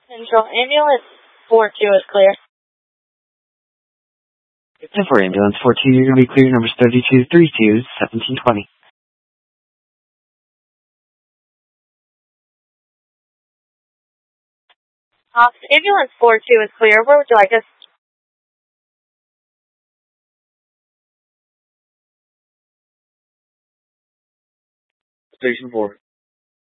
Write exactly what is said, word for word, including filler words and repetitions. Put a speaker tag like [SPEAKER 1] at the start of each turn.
[SPEAKER 1] Central Ambulance four two is clear.
[SPEAKER 2] ten four Ambulance four two, you're going to be clear. Numbers thirty-two thirty-two, seventeen twenty.
[SPEAKER 1] Ops, Ambulance four two is clear. Where would you like us?
[SPEAKER 3] Station four.